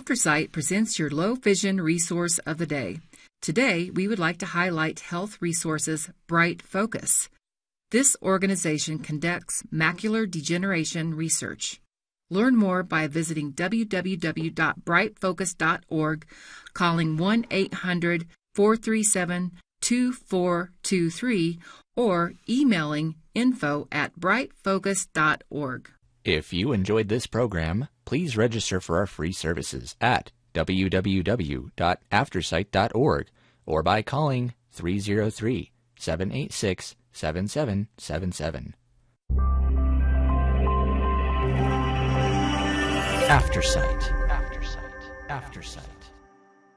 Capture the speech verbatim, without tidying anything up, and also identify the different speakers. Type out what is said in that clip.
Speaker 1: AfterSight presents your low vision resource of the day. Today, we would like to highlight Health Resources Bright Focus. This organization conducts macular degeneration research. Learn more by visiting w w w dot bright focus dot org, calling one eight hundred, four three seven, two four two three, or emailing info at bright focus dot org.
Speaker 2: If you enjoyed this program, please register for our free services at w w w dot aftersight dot org or by calling three oh three, seven eight six, seven seven seven seven. AfterSight. AfterSight. AfterSight.